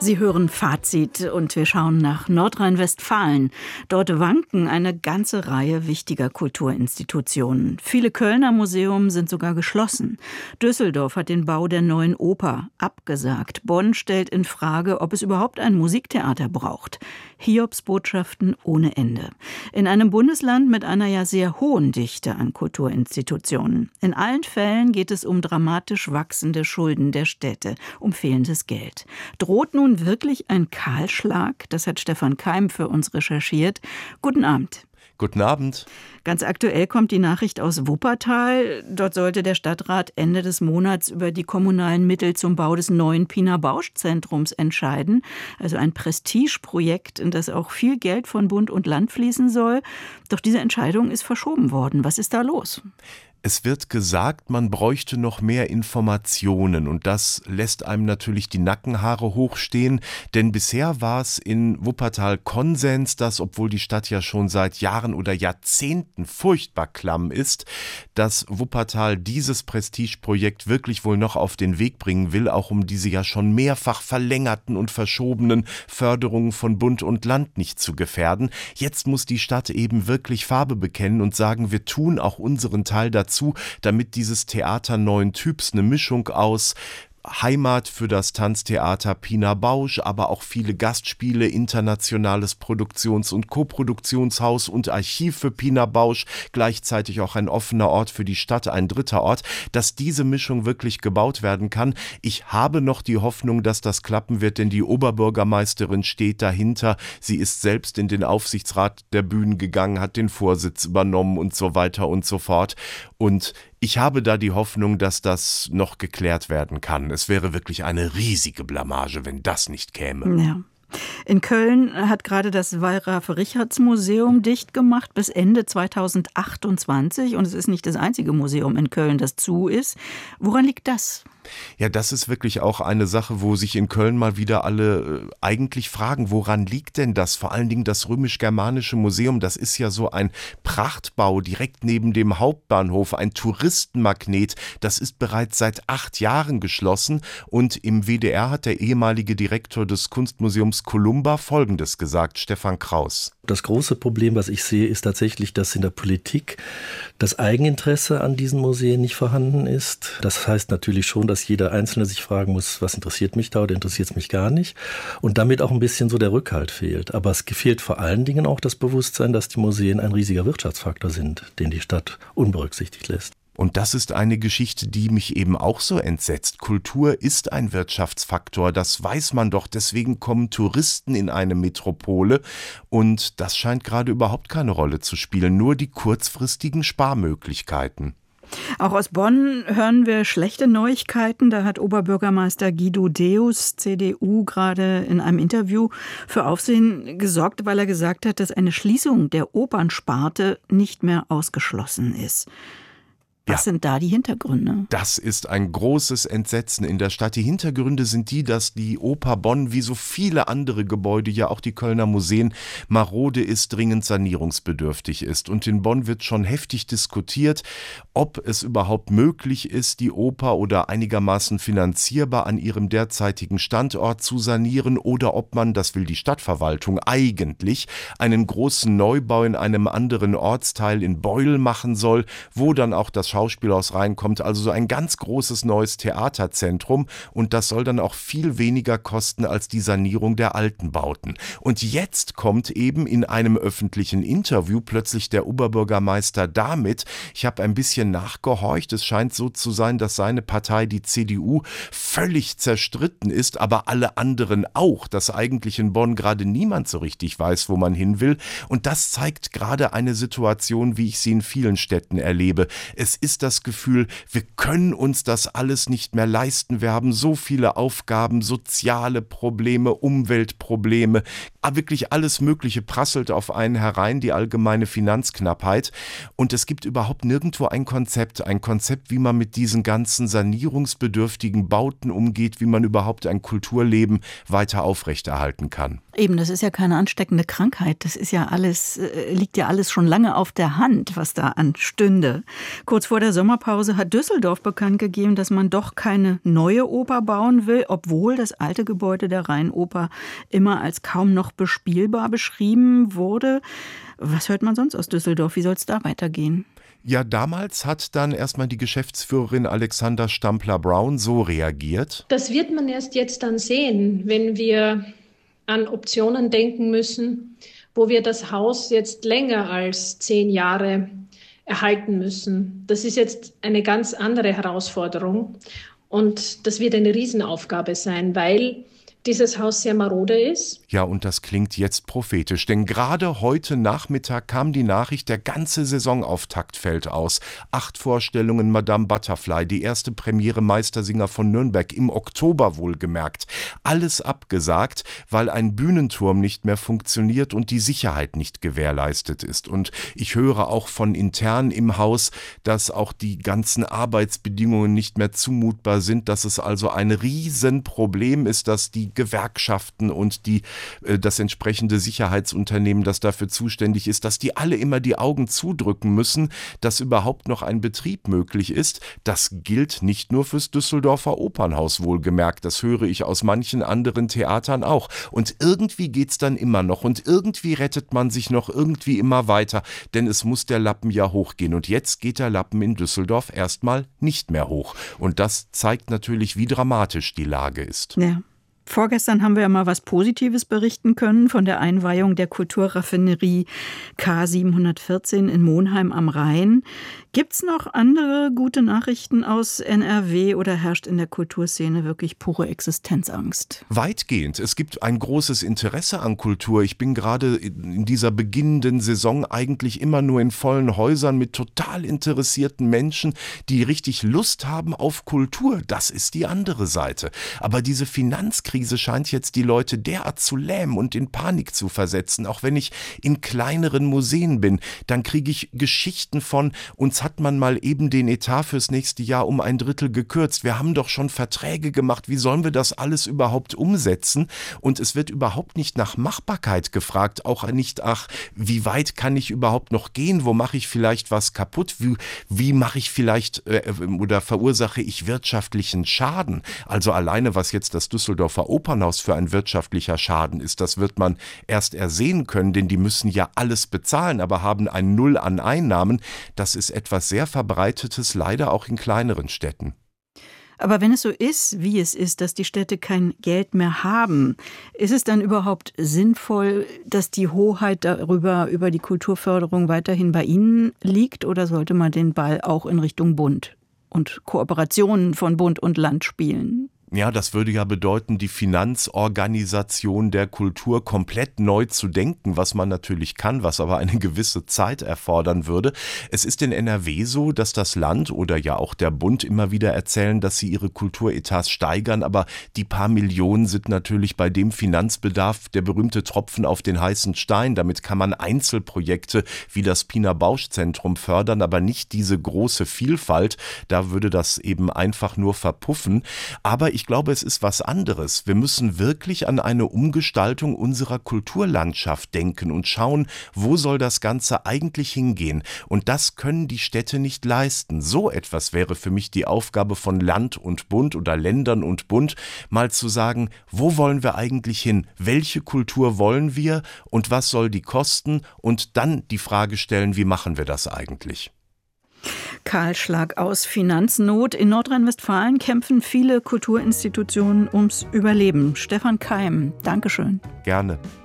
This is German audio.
Sie hören Fazit und wir schauen nach Nordrhein-Westfalen. Dort wanken eine ganze Reihe wichtiger Kulturinstitutionen. Viele Kölner Museen sind sogar geschlossen. Düsseldorf hat den Bau der neuen Oper abgesagt. Bonn stellt in Frage, ob es überhaupt ein Musiktheater braucht. Hiobsbotschaften ohne Ende. In einem Bundesland mit einer ja sehr hohen Dichte an Kulturinstitutionen. In allen Fällen geht es um dramatisch wachsende Schulden der Städte, um fehlendes Geld. Droht nun wirklich ein Kahlschlag? Das hat Stefan Keim für uns recherchiert. Guten Abend. Guten Abend. Ganz aktuell kommt die Nachricht aus Wuppertal. Dort sollte der Stadtrat Ende des Monats über die kommunalen Mittel zum Bau des neuen Pina-Bausch-Zentrums entscheiden. Also ein Prestigeprojekt, in das auch viel Geld von Bund und Land fließen soll. Doch diese Entscheidung ist verschoben worden. Was ist da los? Es wird gesagt, man bräuchte noch mehr Informationen und das lässt einem natürlich die Nackenhaare hochstehen, denn bisher war es in Wuppertal Konsens, dass, obwohl die Stadt ja schon seit Jahren oder Jahrzehnten furchtbar klamm ist, dass Wuppertal dieses Prestigeprojekt wirklich wohl noch auf den Weg bringen will, auch um diese ja schon mehrfach verlängerten und verschobenen Förderungen von Bund und Land nicht zu gefährden. Jetzt muss die Stadt eben wirklich Farbe bekennen und sagen, wir tun auch unseren Teil dazu, damit dieses Theater neuen Typs, eine Mischung aus Heimat für das Tanztheater Pina Bausch, aber auch viele Gastspiele, internationales Produktions- und Koproduktionshaus und Archiv für Pina Bausch, gleichzeitig auch ein offener Ort für die Stadt, ein dritter Ort, dass diese Mischung wirklich gebaut werden kann. Ich habe noch die Hoffnung, dass das klappen wird, denn die Oberbürgermeisterin steht dahinter. Sie ist selbst in den Aufsichtsrat der Bühnen gegangen, hat den Vorsitz übernommen und so weiter und so fort. Und ich habe da die Hoffnung, dass das noch geklärt werden kann. Es wäre wirklich eine riesige Blamage, wenn das nicht käme. Ja. In Köln hat gerade das Wallraf-Richartz-Museum dicht gemacht bis Ende 2028. Und es ist nicht das einzige Museum in Köln, das zu ist. Woran liegt das? Ja, das ist wirklich auch eine Sache, wo sich in Köln mal wieder alle eigentlich fragen, woran liegt denn das? Vor allen Dingen das Römisch-Germanische Museum, das ist ja so ein Prachtbau direkt neben dem Hauptbahnhof, ein Touristenmagnet. Das ist bereits seit 8 Jahren geschlossen und im WDR hat der ehemalige Direktor des Kunstmuseums Columba Folgendes gesagt, Stefan Kraus. Das große Problem, was ich sehe, ist tatsächlich, dass in der Politik das Eigeninteresse an diesen Museen nicht vorhanden ist. Das heißt natürlich schon, dass jeder Einzelne sich fragen muss, was interessiert mich da oder interessiert es mich gar nicht. Und damit auch ein bisschen so der Rückhalt fehlt. Aber es fehlt vor allen Dingen auch das Bewusstsein, dass die Museen ein riesiger Wirtschaftsfaktor sind, den die Stadt unberücksichtigt lässt. Und das ist eine Geschichte, die mich eben auch so entsetzt. Kultur ist ein Wirtschaftsfaktor, das weiß man doch. Deswegen kommen Touristen in eine Metropole und das scheint gerade überhaupt keine Rolle zu spielen. Nur die kurzfristigen Sparmöglichkeiten. Auch aus Bonn hören wir schlechte Neuigkeiten. Da hat Oberbürgermeister Guido Deus, CDU, gerade in einem Interview für Aufsehen gesorgt, weil er gesagt hat, dass eine Schließung der Opernsparte nicht mehr ausgeschlossen ist. Was sind da die Hintergründe? Das ist ein großes Entsetzen in der Stadt. Die Hintergründe sind die, dass die Oper Bonn, wie so viele andere Gebäude, ja auch die Kölner Museen, marode ist, dringend sanierungsbedürftig ist. Und in Bonn wird schon heftig diskutiert, ob es überhaupt möglich ist, die Oper oder einigermaßen finanzierbar an ihrem derzeitigen Standort zu sanieren oder ob man, das will die Stadtverwaltung eigentlich, einen großen Neubau in einem anderen Ortsteil in Beuel machen soll, wo dann auch das Schauspielhaus reinkommt, also so ein ganz großes neues Theaterzentrum und das soll dann auch viel weniger kosten als die Sanierung der alten Bauten. Und jetzt kommt eben in einem öffentlichen Interview plötzlich der Oberbürgermeister damit, ich habe ein bisschen nachgehorcht, es scheint so zu sein, dass seine Partei, die CDU, völlig zerstritten ist, aber alle anderen auch, dass eigentlich in Bonn gerade niemand so richtig weiß, wo man hin will und das zeigt gerade eine Situation, wie ich sie in vielen Städten erlebe. Es ist das Gefühl, wir können uns das alles nicht mehr leisten. Wir haben so viele Aufgaben, soziale Probleme, Umweltprobleme, wirklich alles Mögliche prasselt auf einen herein, die allgemeine Finanzknappheit. Und es gibt überhaupt nirgendwo ein Konzept, wie man mit diesen ganzen sanierungsbedürftigen Bauten umgeht, wie man überhaupt ein Kulturleben weiter aufrechterhalten kann. Eben, das ist ja keine ansteckende Krankheit. Das ist ja alles, liegt ja alles schon lange auf der Hand, was da anstünde. Kurz vor der Sommerpause hat Düsseldorf bekannt gegeben, dass man doch keine neue Oper bauen will, obwohl das alte Gebäude der Rheinoper immer als kaum noch bespielbar beschrieben wurde. Was hört man sonst aus Düsseldorf? Wie soll es da weitergehen? Ja, damals hat dann erstmal die Geschäftsführerin Alexander Stampler-Brown so reagiert. Das wird man erst jetzt dann sehen, wenn wir an Optionen denken müssen, wo wir das Haus jetzt länger als 10 Jahre erhalten müssen. Das ist jetzt eine ganz andere Herausforderung und das wird eine Riesenaufgabe sein, weil dieses Haus sehr marode ist. Ja, und das klingt jetzt prophetisch, denn gerade heute Nachmittag kam die Nachricht, der ganze Saisonauftakt fällt aus. 8 Vorstellungen Madame Butterfly, die erste Premiere Meistersinger von Nürnberg, im Oktober wohlgemerkt. Alles abgesagt, weil ein Bühnenturm nicht mehr funktioniert und die Sicherheit nicht gewährleistet ist. Und ich höre auch von intern im Haus, dass auch die ganzen Arbeitsbedingungen nicht mehr zumutbar sind, dass es also ein Riesenproblem ist, dass die Gewerkschaften und das entsprechende Sicherheitsunternehmen, das dafür zuständig ist, dass die alle immer die Augen zudrücken müssen, dass überhaupt noch ein Betrieb möglich ist. Das gilt nicht nur fürs Düsseldorfer Opernhaus wohlgemerkt, das höre ich aus manchen anderen Theatern auch. Und irgendwie geht's dann immer noch und irgendwie rettet man sich noch irgendwie immer weiter, denn es muss der Lappen ja hochgehen. Und jetzt geht der Lappen in Düsseldorf erstmal nicht mehr hoch. Und das zeigt natürlich, wie dramatisch die Lage ist. Ja. Vorgestern haben wir ja mal was Positives berichten können von der Einweihung der Kulturraffinerie K714 in Monheim am Rhein. Gibt's noch andere gute Nachrichten aus NRW oder herrscht in der Kulturszene wirklich pure Existenzangst? Weitgehend. Es gibt ein großes Interesse an Kultur. Ich bin gerade in dieser beginnenden Saison eigentlich immer nur in vollen Häusern mit total interessierten Menschen, die richtig Lust haben auf Kultur. Das ist die andere Seite. Aber diese Finanzkrise scheint jetzt die Leute derart zu lähmen und in Panik zu versetzen. Auch wenn ich in kleineren Museen bin, dann kriege ich Geschichten von, uns hat man mal eben den Etat fürs nächste Jahr um 1/3 gekürzt. Wir haben doch schon Verträge gemacht. Wie sollen wir das alles überhaupt umsetzen? Und es wird überhaupt nicht nach Machbarkeit gefragt. Auch nicht, wie weit kann ich überhaupt noch gehen? Wo mache ich vielleicht was kaputt? Wie mache ich vielleicht oder verursache ich wirtschaftlichen Schaden? Also alleine, was jetzt das Düsseldorfer Opernhaus für ein wirtschaftlicher Schaden ist, das wird man erst ersehen können, denn die müssen ja alles bezahlen, aber haben ein Null an Einnahmen. Das ist etwas sehr Verbreitetes, leider auch in kleineren Städten. Aber wenn es so ist, wie es ist, dass die Städte kein Geld mehr haben, ist es dann überhaupt sinnvoll, dass die Hoheit darüber, über die Kulturförderung weiterhin bei Ihnen liegt, oder sollte man den Ball auch in Richtung Bund und Kooperationen von Bund und Land spielen? Ja, das würde ja bedeuten, die Finanzorganisation der Kultur komplett neu zu denken, was man natürlich kann, was aber eine gewisse Zeit erfordern würde. Es ist in NRW so, dass das Land oder ja auch der Bund immer wieder erzählen, dass sie ihre Kulturetats steigern, aber die paar Millionen sind natürlich bei dem Finanzbedarf der berühmte Tropfen auf den heißen Stein. Damit kann man Einzelprojekte wie das Pina Bausch Zentrum fördern, aber nicht diese große Vielfalt. Da würde das eben einfach nur verpuffen. Aber ich glaube, es ist was anderes. Wir müssen wirklich an eine Umgestaltung unserer Kulturlandschaft denken und schauen, wo soll das Ganze eigentlich hingehen. Und das können die Städte nicht leisten. So etwas wäre für mich die Aufgabe von Land und Bund oder Ländern und Bund, mal zu sagen, wo wollen wir eigentlich hin? Welche Kultur wollen wir und was soll die kosten? Und dann die Frage stellen, wie machen wir das eigentlich? Kahlschlag aus Finanznot. In Nordrhein-Westfalen kämpfen viele Kulturinstitutionen ums Überleben. Stefan Keim, Dankeschön. Gerne.